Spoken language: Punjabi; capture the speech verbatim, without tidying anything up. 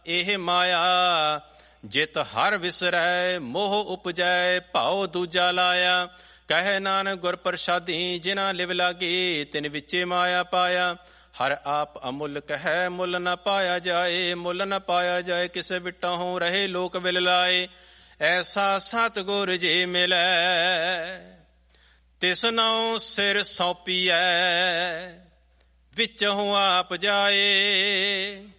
ਇਹ ਮਾਇਆ ਜਿਤ ਹਰ ਵਿਸਰੈ, ਮੋਹ ਉਪਜੈ ਭਾਉ ਦੂਜਾ ਲਾਇਆ। ਕਹਿ ਨਾਨਕ ਗੁਰ ਪ੍ਰਸਾਦੀ, ਜਿਨਾ ਲਿਵ ਲਾਗੀ ਤਿਨ ਵਿੱਚੇ ਮਾਇਆ ਪਾਇਆ। ਹਰ ਆਪ ਅਮੁੱਲ ਕਹਿ, ਮੁੱਲ ਨ ਪਾਇਆ ਜਾਏ। ਮੁੱਲ ਨ ਪਾਇਆ ਜਾਏ, ਕਿਸੇ ਵਿਟਹੁ ਰਹੇ ਲੋਕ ਵਿਲ ਲਾਏ। ਐਸਾ ਸਤਿਗੁਰ ਜੀ ਮਿਲੈ, ਤਿਸ ਨਉ ਸਿਰ ਸੌਂਪੀਐ। ਵਿੱਚਹੁ ਆਪ ਜਾਏ,